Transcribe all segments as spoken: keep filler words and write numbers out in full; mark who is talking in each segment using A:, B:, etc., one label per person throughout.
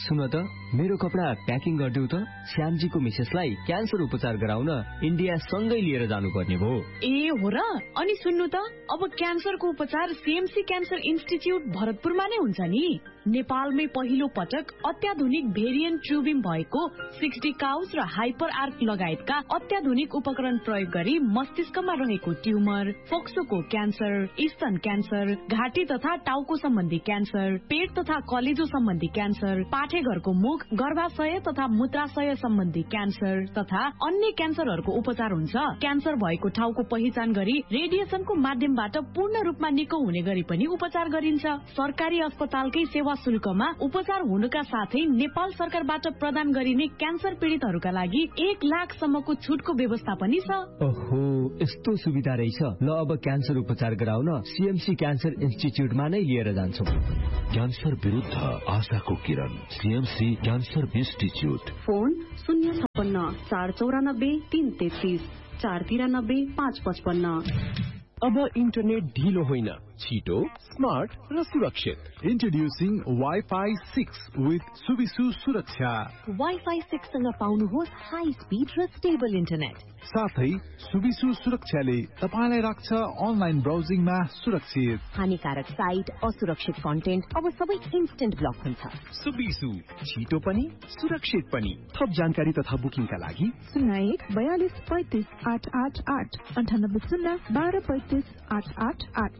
A: सुन त मेरो कपडा प्याकिङ गरिदेऊ त। श्यामजीको मिसेसलाई क्यान्सर उपचार गराउन इन्डिया सँगै लिएर जानुपर्ने भयो।
B: ए हो र? अनि सुन्नु त, अब क्यान्सरको उपचार सीएमसी क्यान्सर इन्स्टिच्युट भरतपुरमा नै हुन्छ नि। नेपालमै पहिलो पटक अत्याधुनिक भेरिएन्ट ट्युबिङ भएको सिक्सटी काउस र हाइपर आर्क लगायतका अत्याधुनिक उपकरण प्रयोग गरी मस्तिष्कमा रहेको ट्युमर, फोक्सोको क्यान्सर, स्तन क्यान्सर, घाँटी तथा टाउको सम्बन्धी क्यान्सर, पेट तथा कलेजो सम्बन्धी क्यान्सर, पाठेघरको मुख, गर्भाशय तथा मूत्राशय सम्बन्धी क्यान्सर तथा अन्य क्यान्सरहरूको उपचार हुन्छ। क्यान्सर भएको ठाउँको पहिचान गरी रेडिएसनको माध्यमबाट पूर्ण रूपमा निको हुने गरी पनि उपचार गरिन्छ। सरकारी अस्पतालकै सेवा शुल्कमा उपचार हुनुका साथै नेपाल सरकारबाट प्रदान गरिने क्यान्सर पीडितहरूका लागि एक लाख सम्मको छुटको व्यवस्था पनि छ।
A: ओहो, यस्तो सुविधा रहेछ। ल अब क्यान्सर उपचार गराउन सीएमसी क्यान्सर इन्स्टिच्युटमा नै लिएर जान्छौँ।
C: क्यान्सर विरुद्ध आशाको किरण, सीएमसी क्यान्सर इन्स्टिच्युट।
D: फोन शून्य छप्पन्न चार चौरानब्बे तीन तेत्तीस चार तिरानब्बे पाँच पचपन्न।
E: अब इन्टरनेट ढिलो होइन, छिटो, स्मार्ट र सुरक्षित।
F: इन्ट्रोड्युसिङ वाइफाई सिक्स विथ सुविसु सुरक्षा।
G: वाइफाई सिक्स सँग पाउनुहोस् हाई स्पिड र स्टेबल इन्टरनेट।
F: साथै सुविसु सुरक्षाले तपाईलाई राख्छ अनलाइन ब्राउजिङमा सुरक्षित।
G: हानिकारक साइट, असुरक्षित कन्टेन्ट अब सबै इन्स्टेन्ट ब्लक हुन्छ।
E: सुविसु, छिटो पनि सुरक्षित पनि। थप जानकारी तथा बुकिङका लागि
H: शून्य एक बयालिस पैंतिस आठ आठ आठ अन्ठानब्बे शून्य बाह्र पैंतिस आठ आठ आठ।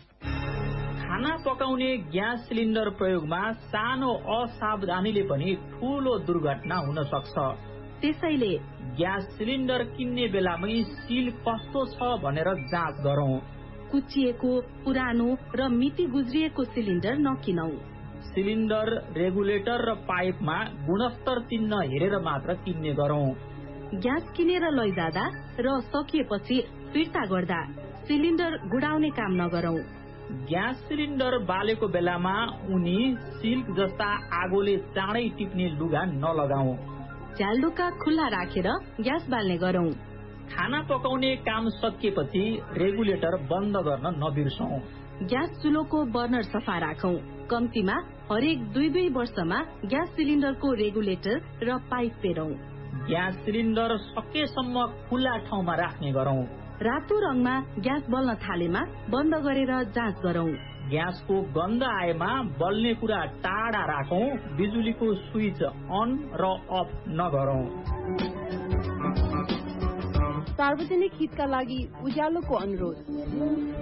I: खाना पकाउने ग्यास सिलिन्डर प्रयोगमा सानो असावधानीले पनि ठूलो दुर्घटना हुन सक्छ।
D: त्यसैले
I: ग्यास सिलिन्डर किन्ने बेलामै सिल कस्तो छ भनेर जाँच गरौं।
D: कुच्चिएको, पुरानो र मिति गुज्रिएको सिलिन्डर नकिनौ।
I: सिलिन्डर, रेगुलेटर र पाइपमा गुणस्तर चिन्ह हेरेर मात्र किन्ने गरौं।
D: ग्यास किनेर लैजाँदा र सकिएपछि फिर्ता गर्दा सिलिन्डर गुडाउने काम नगरौं।
I: ग्यास सिलिन्डर बालेको बेलामा उनी सिल्क जस्ता आगोले चाँडै टिप्ने लुगा नलगाऊ।
D: झ्यालडोका खुल्ला राखेर ग्यास बाल्ने गरौं।
I: खाना पकाउने काम सकिएपछि रेगुलेटर बन्द गर्न नबिर्सौं।
D: ग्यास चुलोको बर्नर सफा राखौं। कम्तीमा हरेक दुई दुई वर्षमा ग्यास सिलिन्डरको रेगुलेटर र पाइप फेरौं।
I: ग्यास सिलिन्डर सकेसम्म खुल्ला ठाउँमा राख्ने गरौं।
D: रातो रङमा ग्यास बल्न थालेमा बन्द गरेर जाँच गरौं।
I: ग्यासको गन्ध आएमा बल्ने कुरा टाढा राखौं। बिजुलीको स्विच अन र अफ नगरौं।
J: सार्वजनिक हितका लागि उज्यालोको अनुरोध।